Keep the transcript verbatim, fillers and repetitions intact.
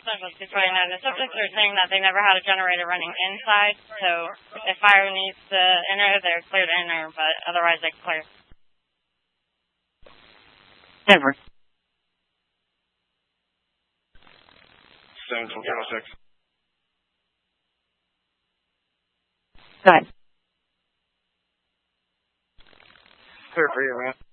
was before I know. The subjects are saying that they never had a generator running inside, so if fire needs to enter, they're clear to enter, but otherwise they clear. Denver. seven two zero six. Go ahead. Clear for you, man.